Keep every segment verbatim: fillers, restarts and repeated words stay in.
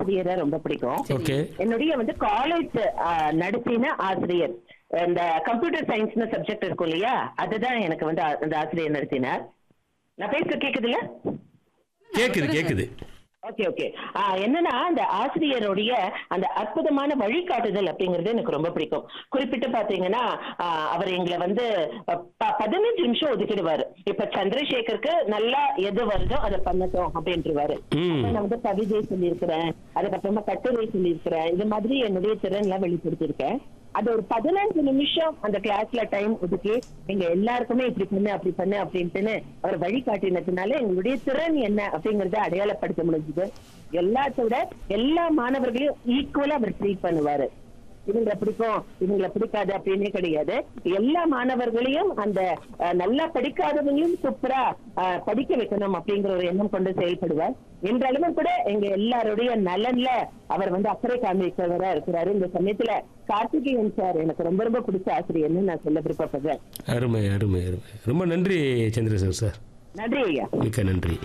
ஆசிரியரை ரொம்ப பிடிக்கும். ஓகே. என்னுடைய வந்து காலேஜ் நடத்தின ஆசிரியர் இந்த கம்ப்யூட்டர் சயின்ஸ்னு சப்ஜெக்ட் இருக்கும் இல்லையா, அதுதான் எனக்கு வந்து ஆ- அந்த ஆசிரியர் நடத்தினார். நான் பேச கேக்குதுல்ல? கேக்குது கேக்குது. ஓகே ஓகே என்னன்னா அந்த ஆசிரியருடைய அந்த அற்புதமான வழிகாட்டுதல் அப்படிங்கிறது எனக்கு ரொம்ப பிடிக்கும். குறிப்பிட்டு பாத்தீங்கன்னா ஆஹ் அவர் எங்களை வந்து அஹ், ப- பதினஞ்சு நிமிஷம் ஒதுக்கிடுவாரு. இப்ப சந்திரசேகருக்கு நல்லா எது வருதோ அதை பண்ணட்டும் அப்படின்ட்டுருவாரு. ம். நான் வந்து கவிதை சொல்லியிருக்கிறேன், அதுக்கப்புறமா கட்டுரை சொல்லியிருக்கிறேன், இது மாதிரி என்னுடைய திறன் எல்லாம் வெளிப்படுத்தியிருக்கேன். அது ஒரு பதினஞ்சு நிமிஷம் அந்த கிளாஸ்ல டைம் ஒதுக்கி எங்க எல்லாருக்குமே இப்படி பண்ணு அப்படி பண்ணு அப்படின்ட்டுன்னு அவர் வழிகாட்டினதுனால எங்களுடைய திறன் என்ன அப்படிங்கறத அடையாளப்படுத்த முடிஞ்சது. எல்லாத்தோட எல்லா மாணவர்களையும் ஈக்குவலா அவர் ட்ரீட் பண்ணுவாரு. இவங்களை பிடிக்கும் இவங்களை பிடிக்காது அப்படின்னே கிடையாது. எல்லா மாணவர்களையும் அந்த அஹ், நல்லா படிக்காதவங்களையும் சூப்பரா அஹ், படிக்க வைக்கணும் அப்படிங்கிற ஒரு எண்ணம் கொண்டு செயல்படுவார். என்றாலும் கூட எங்க எல்லாருடைய நலன்ல அவர் வந்து அக்கறை காமிக்கிறவரா இருக்கிறாரு. இந்த சமயத்துல கார்த்திகேயன் சார் எனக்கு ரொம்ப ரொம்ப பிடிச்ச ஆசிரியர்னு நான் சொல்ல விருப்பப்படுறேன். அருமை அருமை அருமை. ரொம்ப நன்றி சந்திரசேகர் சார். நன்றி ஐயா. மிக்க நன்றி.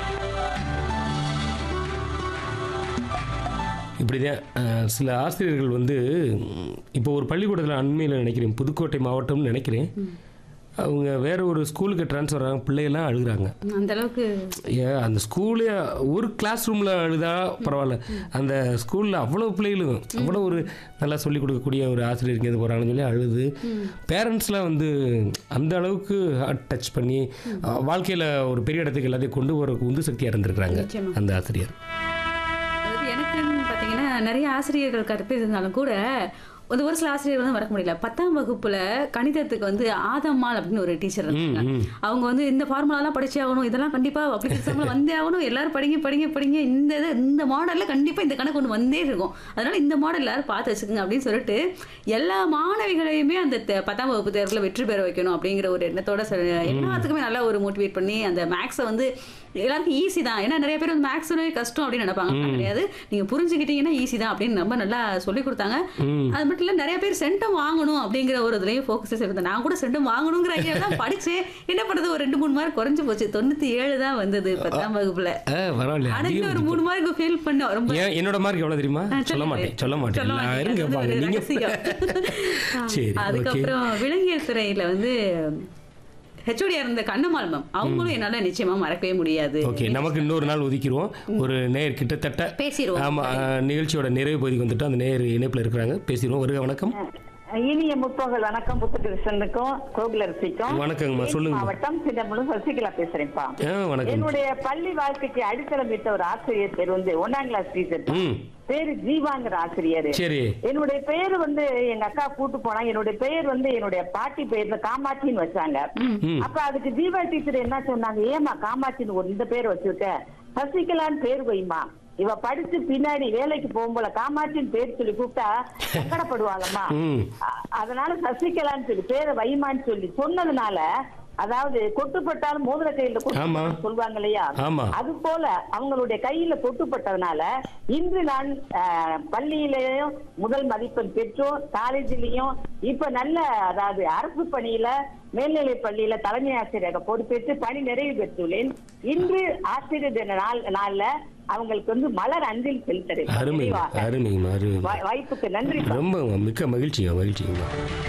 இப்படிதான் அஹ், சில ஆசிரியர்கள் வந்து ம், இப்போ ஒரு பள்ளிக்கூடத்தில் அண்மையில் நினைக்கிறேன், புதுக்கோட்டை மாவட்டம்னு நினைக்கிறேன், அவங்க வேற ஒரு ஸ்கூலுக்கு ட்ரான்ஸ்ஃபர் ஆகிறாங்க, பிள்ளைகள்லாம் அழுகுறாங்க. அந்த அளவுக்கு ஏன் அந்த ஸ்கூலே ஒரு கிளாஸ் ரூமில் அழுதா பரவாயில்ல, அந்த ஸ்கூலில் அவ்வளோ பிள்ளைகளும் அவ்வளோ ஒரு நல்லா சொல்லிக் கொடுக்கக்கூடிய ஒரு ஆசிரியர் இங்கேருந்து போகிறாங்கன்னு சொல்லி அழுது பேரண்ட்ஸ்லாம் வந்து அந்த அளவுக்கு ஹார்ட் டச் பண்ணி வாழ்க்கையில் ஒரு பெரிய இடத்துக்கு எல்லாத்தையும் கொண்டு போகிற உந்து சக்தியாக இருந்திருக்கிறாங்க நிச்சயமா. அந்த ஆசிரியர். அதாவது எனக்குன்னு பார்த்தீங்கன்னா நிறைய ஆசிரியர்கள் கற்பித்து இருந்தாலும் கூட வந்து ஒரு சில ஆசிரியர் வந்து மறக்க முடியல. பத்தாம் வகுப்புல கணிதத்துக்கு வந்து ஆதம்மாள் அப்படின்னு ஒரு டீச்சர் இருந்தாங்க. ம், ம். அவங்க வந்து இந்த ஃபார்முலாலாம் படிச்சே ஆகணும், இதெல்லாம் கண்டிப்பா அப்படி எக்ஸாம்ல வந்தே ஆகணும், எல்லாரும் படிங்க படிங்க படிங்க, இந்த இது இந்த மாடல்ல கண்டிப்பா இந்த கணக்கு ஒன்று வந்தே இருக்கும், அதனால இந்த மாடல் எல்லாரும் பார்த்து வச்சுக்கோங்க அப்படின்னு சொல்லிட்டு எல்லா மாணவிகளையுமே அந்த தெ- பத்தாம் வகுப்பு தேர்வுல வெற்றி பெற வைக்கணும் அப்படிங்கிற ஒரு எண்ணத்தோட சில- எல்லாத்துக்குமே நல்லா ஒரு மோட்டிவேட் பண்ணி அந்த மேக்ஸை வந்து எல்லாருக்கும் ஈஸி தான், ஏன்னா நிறைய பேர் வந்து மேக்ஸ் கஷ்டம் அப்படின்னு நினைப்பாங்க. அப்படி கிடையாது, நீங்க புரிஞ்சுக்கிட்டீங்கன்னா ஈஸி தான் அப்படின்னு ரொம்ப நல்லா சொல்லி கொடுத்தாங்க. அது மட்டும் இல்ல நிறைய பேர் சென்டம் வாங்கணும் அப்படிங்கிற ஒரு இதுலயும் ஃபோக்கஸ் இருந்தேன். நான் கூட சென்டம் வாங்கணுங்கிற ஐடியா தான் படிச்சேன். என்ன பண்றது, ஒரு ரெண்டு மூணு மார்க் குறைஞ்சு போச்சு, தொண்ணூத்தி ஏழு தான் வந்தது பத்தாம் வகுப்புல. ஆ, பரவாயில்ல. அடுத்து ஒரு அதிகம் மூணு மார்க் ஃபெயில் பண்ணோம். ரொம்ப ஏன் என்னோட மார்க் எவ்வளோ தெரியுமா? ஆ, சொல்ல சொல்லுங்க. மாட்டேன் சொல்ல மாட்டேன் சொல்ல நான் மாட்டீங்க. இருங்க அது பாங்க ஒரு நீங்க. ரகசியம். சரி, அதுக்கப்புறம் விலங்கியல் துறையில வந்து ஹெச்ஓடியா இருந்த கண்ணம்மாள் மேம், அவங்களும் என்னால நிச்சயமா மறக்கவே முடியாது. ஓகே, நமக்கு இன்னொரு நாள் ஒதுக்கிடுவோம். ஒரு நேர் கிட்டத்தட்ட பேசிடுவோம். ஆமா, அஹ், நிகழ்ச்சியோட நிறைவு பகுதிக்கு வந்துட்டு அந்த நேர் இணைப்பில் இருக்கிறாங்க, பேசிடுவோம். வருக, வணக்கம். இனிய முற்பகல் வணக்கம். புத்துகிருஷ்ணனுக்கும் கோகுலரசிக்கும் வணக்கங்கம்மா, சொல்லுங்க. மாவட்டம் சின்னமுழு சசிகலா பேசுறேன்ப்பா. ஆ, வணக்கம். என்னுடைய பள்ளி வாழ்க்கைக்கு அடித்தளம் விட்ட ஒரு ஆசிரியர் பேர் வந்து ஒன்னாம் கிளாஸ் டீச்சர் ம், பேரு ஜீவாங்கிற ஆசிரியர். சரி. என்னுடைய பெயர் வந்து எங்க அக்கா கூட்டு போனா என்னுடைய பெயர் வந்து என்னுடைய பாட்டி பெயர்ல காமாட்சின்னு வச்சாங்க. ம். அப்ப அதுக்கு ஜீவா டீச்சர் என்ன சொன்னாங்க, ஏமா காமாட்சின்னு ஒரு இந்த பேர் வச்சிருக்க, சசிகலான்னு பேர் வைமா, இவ படிச்சு பின்னாடி வேலைக்கு போகும்போல காமாட்சின்னு பேர் சொல்லி கூப்பிட்டா சங்கடப்படுவாங்கம்மா, ம். அ- அதனால சசிகலான்னு சொல்லி பேரை வைமான்னு சொல்லி சொன்னதுனால, அதாவது கொட்டுப்பட்டாலும் மோதிர கையில ஆமா. கொட்டு சொல்லுவாங்க இல்லையா, ஆமா. அது போல அவங்களுடைய கையில கொட்டுப்பட்டதுனால இன்று நான் அஹ், பள்ளியிலேயும் முதல் மதிப்பெண் பெற்றோம், காலேஜிலையும் இப்ப நல்ல அதாவது அரசு பணியில மேல்நிலை பள்ளியில தலைமை ஆசிரியராக பொறுப்பேற்று பணி நிறைவு பெற்றுள்ளேன். இன்று ஆசிரியர் தின நாள் நாள்ல அவங்களுக்கு வந்து மலர் அஞ்சலி செலுத்துறேன். அருமை நிறைவாக. அருமைங்கம்மா, அருமை. வா- வாய்ப்புக்கு நன்றி. ரொம்ப மிக்க மகிழ்ச்சிங்க மகிழ்ச்சிங்கம்மா.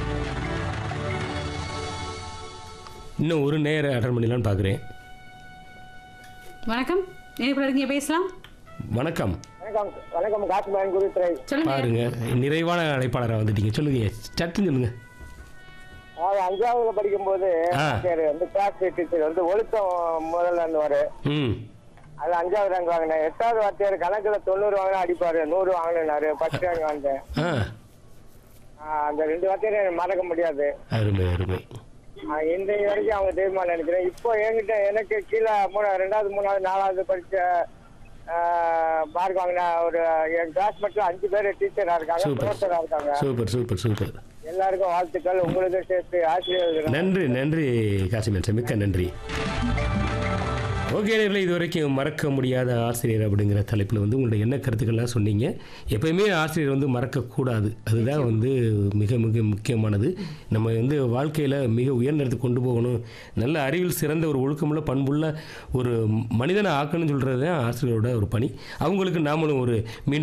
இன்னும் ஒரு நேரம் அட்டன் பண்ணிடலான்னு பார்க்குறேன். வணக்கம், இணைப்புல இருக்கீங்க, பேசலாம். வணக்கம். வணக்கம் வணக்கம் காசிமாயன் குருத்துறை. சொல்லுங்க. பாருங்க, நிறைவான அழைப்பாளராக வந்துட்டீங்க, சொல்லுங்க, சட்டுன்னு சொல்லுங்க. அதாவது அஞ்சாவதுல படிக்கும்போது ஆ. டீச்சர் வந்து கிளாஸ் டீச்சர் வந்து ஒழுக்கம் முதல்ல இருந்துவாரு. ம், அது அஞ்சாவது ரேங்க் வாங்கினேன். எட்டாவது வாத்தியார் கணக்குல தொண்ணூறு வாங்கினா அடிப்பாரு, நூறு வாங்கினாரு, பத்து ரேங்க் வாங்கினேன். ஆ, ஆ, அந்த ரெண்டு வாத்தியாரும் எனக்கு மறக்க முடியாது. அருமை அருமை. ஆ, இன்றைய வரைக்கும் அவங்க தெரியுமா நினைக்கிறேன். இப்போ என்கிட்ட எனக்கு கீழே மூணு ரெண்டாவது மூணாவது நாலாவது படிச்ச மார்க் வாங்கின ஒரு என் கிளாஸ் மட்டும் அஞ்சு பேர் டீச்சரா இருக்காங்க, சூப்பர் ப்ரொஃபஸரா இருக்காங்க. Super super super. எல்லாருக்கும் வாழ்த்துக்கள், உங்களுக்கு சேர்த்து ஆசிரியர்கள். நன்றி நன்றி காசிமன் சார், மிக்க நன்றி. ஓகே நேயர்களே, இது வரைக்கும் மறக்க முடியாத ஆசிரியர் அப்படிங்கிற தலைப்பில் வந்து உங்களுடைய என்ன கருத்துக்கள்லாம் சொன்னீங்க. எப்பயுமே ஆசிரியர் வந்து மறக்கக்கூடாது, அதுதான் வந்து மிக மிக முக்கியமானது. நம்ம வந்து வாழ்க்கையில் மிக உயர்ந்த இடத்துக்கு கொண்டு போகணும், நல்ல அறிவில் சிறந்த ஒரு ஒழுக்கமுள்ள பண்புள்ள ஒரு மனிதனை ஆக்கணும்னு சொல்கிறது தான் ஆசிரியரோட ஒரு பணி. அவங்களுக்கு நாமளும் ஒரு மீண்டும்